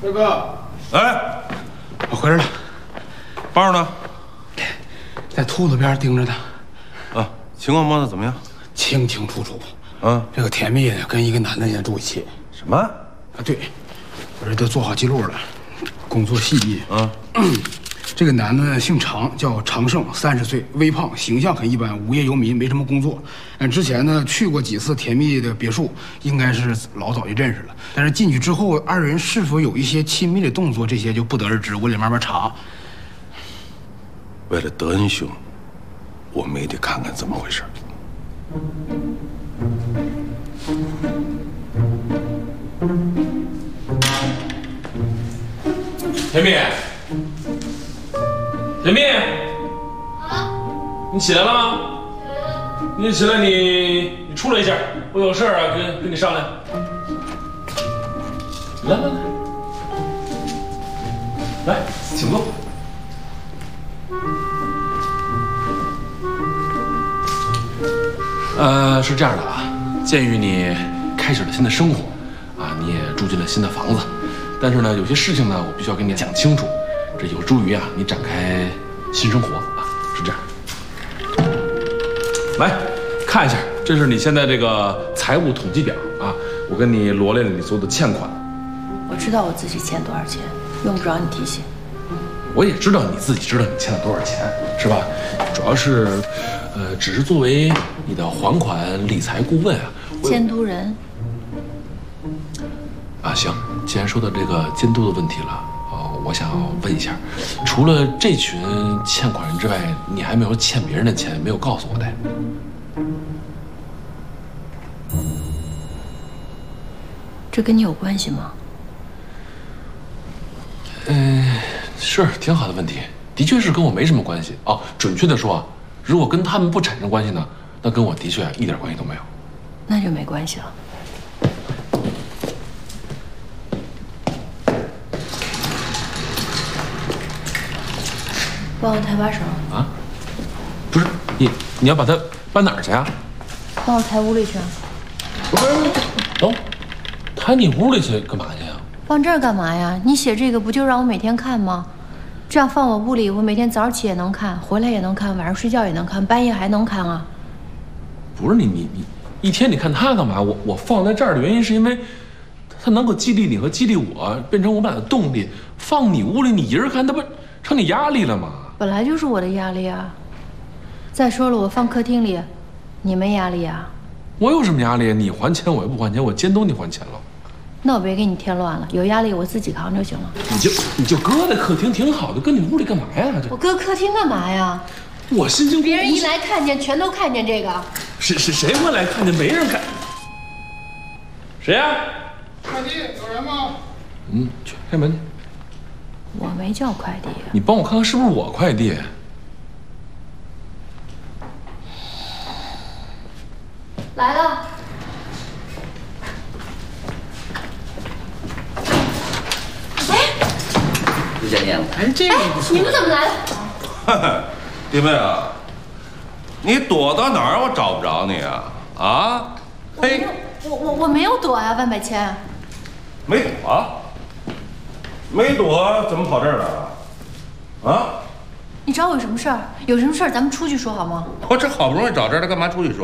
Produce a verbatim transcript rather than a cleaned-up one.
大哥， 哎， 我回来了， 包呢？ 在兔子边盯着呢。 啊，情况摸得怎么样？ 清清楚楚。 啊， 这个甜蜜跟一个男的现在住一起。 什么？ 啊，对，我这都做好记录了，工作细密。 啊， 这个男的姓常，叫常胜，三十岁，微胖，形象很一般，无业游民，没什么工作。嗯，之前呢去过几次甜蜜的别墅，应该是老早就认识了。但是进去之后，二人是否有一些亲密的动作，这些就不得而知，我得慢慢查。 为了德恩兄，我们也得看看怎么回事。 甜蜜，甜蜜，啊，你起来了吗？你起来，你你出来一下，我有事儿啊，跟跟你商量。来来来，来，请坐。呃，是这样的啊，鉴于你开始了新的生活，啊，你也住进了新的房子，但是呢，有些事情呢，我必须要跟你讲清楚，这有助于啊你展开新生活啊，是这样。来看一下，这是你现在这个财务统计表啊，我跟你罗列了你所有的欠款。 我知道我自己欠多少钱，用不着你提醒。 我也知道你自己知道你欠了多少钱，是吧？主要是，呃，只是作为你的还款理财顾问啊， 监督人。 啊，行，既然说到这个监督的问题了，啊，我想问一下，除了这群欠款人之外，你还没有欠别人的钱没有告诉我的？ 这跟你有关系吗？ 嗯，是挺好的问题，的确是跟我没什么关系哦。准确的说啊，如果跟他们不产生关系呢，那跟我的确一点关系都没有。 那就没关系了。帮我抬把手啊？不是你，你要把它搬哪儿去啊？ 帮我抬屋里去。 不是，等，抬你屋里去干嘛去呀？ 放这儿干嘛呀？你写这个不就让我每天看吗？这样放我屋里，我每天早起也能看，回来也能看，晚上睡觉也能看，半夜还能看啊。 不是你你你，一天你看它干嘛？我我放在这儿的原因是因为，它能够激励你和激励我，变成我们俩的动力。放你屋里，你一人看，它不成你压力了吗？ 本来就是我的压力啊。再说了，我放客厅里，你没压力啊？ 我有什么压力？你还钱，我又不还钱，我监督你还钱了。 那我别给你添乱了，有压力我自己扛就行了。 你就你就搁在客厅挺好的，搁你屋里干嘛呀？就我搁客厅干嘛呀？ 我心情别人一来看见，全都看见这个。 谁谁谁会来看见？没人看。谁呀？ 快递有人吗？ 嗯，去开门去。 我没叫快递呀。 你帮我看看是不是我快递。 来了。 不见面了。 哎，这个不错。 你们怎么来了？ 哈哈，弟妹啊，你躲到哪儿我找不着你啊？啊？嘿， 我我我没有躲呀，万百千。 没躲，没躲，怎么跑这儿来了？啊？ 你找我有什么事儿？有什么事儿咱们出去说好吗？ 我这好不容易找这儿了，干嘛出去说？